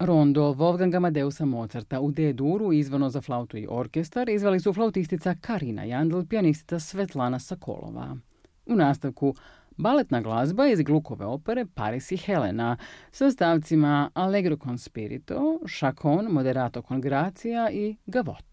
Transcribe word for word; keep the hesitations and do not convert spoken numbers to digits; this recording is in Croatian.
Rondo Wolfganga Amadeusa Mozarta u D-duru izvano za flautu i orkestar izvali su flautistica Karina Jandl, pijanistica Svetlana Sokolova. U nastavku baletna glazba iz Glukove opere Paris i Helena sa stavcima Allegro con spirito, Chaconne, Moderato con grazia i Gavotte.